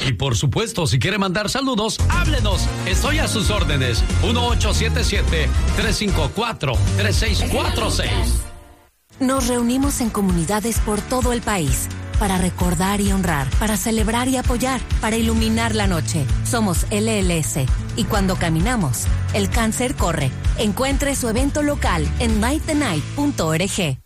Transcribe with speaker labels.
Speaker 1: Y por supuesto, si quiere mandar saludos, háblenos. Estoy a sus órdenes. 1877-354-3646.
Speaker 2: Nos reunimos en comunidades por todo el país para recordar y honrar, para celebrar y apoyar, para iluminar la noche. Somos LLS y cuando caminamos, el cáncer corre. Encuentre su evento local en mytenight.org.